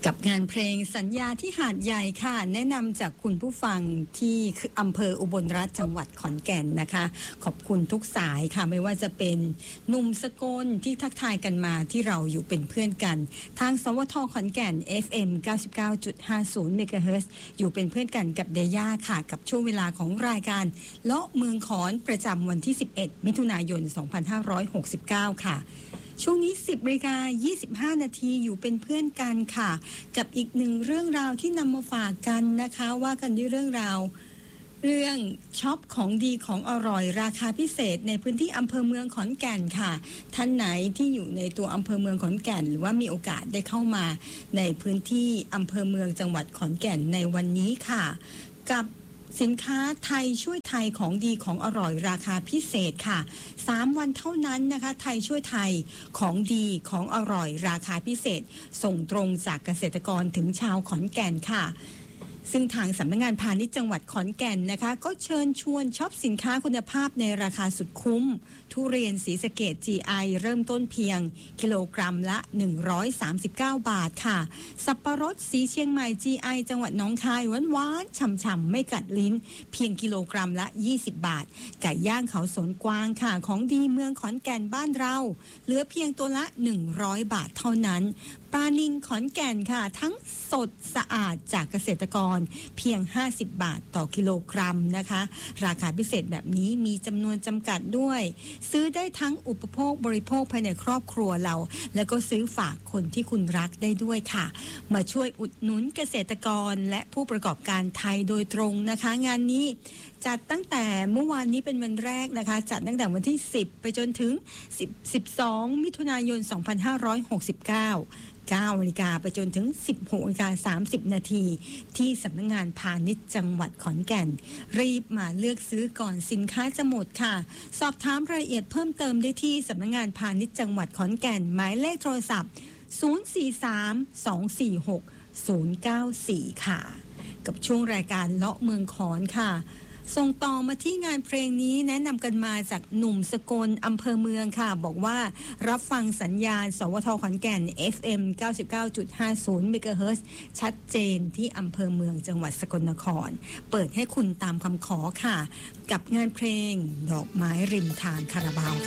กับงานเพลงสัญญาที่หาดใหญ่ค่ะแนะนำจากคุณผู้ฟังที่อำเภออุบลรัตน์จังหวัดขอนแก่นนะคะขอบคุณทุกสายค่ะไม่ว่าจะเป็นหนุ่มสกลที่ทักทายกันมาที่เราอยู่เป็นเพื่อนกันทางสวทขอนแก่น FM 99.50 เมกะเฮิรตซ์อยู่เป็นเพื่อนกันกับเดย่าค่ะกับช่วงเวลาของรายการเลาะเมืองขอนประจำวันที่11มิถุนายน2569ค่ะช่วงนี้ 10:25 นาทีอยู่เป็นเพื่อนกันค่ะกับอีกหนึ่งเรื่องราวที่นำมาฝากกันนะคะว่ากันด้วยเรื่องราวเรื่องช็อปของดีของอร่อยราคาพิเศษในพื้นที่อำเภอเมืองขอนแก่นค่ะท่านไหนที่อยู่ในตัวอำเภอเมืองขอนแก่นหรือว่ามีโอกาสได้เข้ามาในพื้นที่อำเภอเมืองจังหวัดขอนแก่นในวันนี้ค่ะกับสินค้าไทยช่วยไทยของดีของอร่อยราคาพิเศษค่ะ3วันเท่านั้นนะคะไทยช่วยไทยของดีของอร่อยราคาพิเศษส่งตรงจากเกษตรกรถึงชาวขอนแก่นค่ะซึ่งทางสำนักงานพาณิชย์จังหวัดขอนแก่นนะคะก็เชิญชวนช็อปสินค้าคุณภาพในราคาสุดคุ้มทุเรียนศรีสะเกษ GI เริ่มต้นเพียงกิโลกรัมละ139 บาทค่ะสับปะรดสีเชียงใหม่ GI จังหวัดหนองคายหวานๆฉ่ำๆไม่กัดลิ้นเพียงกิโลกรัมละ20 บาทไก่ย่างเขาสวนกวางค่ะของดีเมืองขอนแก่นบ้านเราเหลือเพียงตัวละ100 บาทเท่านั้นปลานิลขอนแก่นค่ะทั้งสดสะอาดจากเกษตรกรเพียง50 บาทต่อกิโลกรัมนะคะราคาพิเศษแบบนี้มีจำนวนจำกัดด้วยซื้อได้ทั้งอุปโภคบริโภคภายในครอบครัวเราแล้วก็ซื้อฝากคนที่คุณรักได้ด้วยค่ะมาช่วยอุดหนุนเกษตรกรและผู้ประกอบการไทยโดยตรงนะคะงานนี้จัดตั้งแต่เมื่อวานนี้เป็นวันแรกนะคะจัดตั้งแต่วันที่10ไปจนถึง12มิถุนายน2569 9 นาฬิกาไปจนถึง 16:30 นาทีที่สำนักงานพาณิชย์จังหวัดขอนแก่นรีบมาเลือกซื้อก่อนสินค้าจะหมดค่ะสอบถามรายละเอียดเพิ่มเติมได้ที่สำนักงานพาณิชย์จังหวัดขอนแก่นหมายเลขโทรศัพท์043-246-094ค่ะกับช่วงรายการเลาะเมืองขอนค่ะส่งต่อมาที่งานเพลงนี้แนะนำกันมาจากหนุ่มสกลอำเภอเมืองค่ะบอกว่ารับฟังสัญญาณสวทขอนแก่น FM 99.50 เมกะเฮิรตซ์ชัดเจนที่อำเภอเมืองจังหวัดสกลนครเปิดให้คุณตามคำขอค่ะกับงานเพลงดอกไม้ริมทางคาราบาว